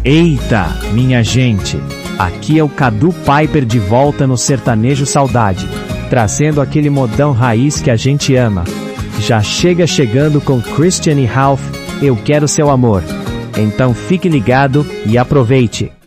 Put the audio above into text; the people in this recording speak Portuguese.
Eita, minha gente! Aqui é o Cadu Piper de volta no Sertanejo Saudade, trazendo aquele modão raiz que a gente ama. Já chegando com Christian e Ralph, Eu Quero Seu Amor. Então fique ligado e aproveite!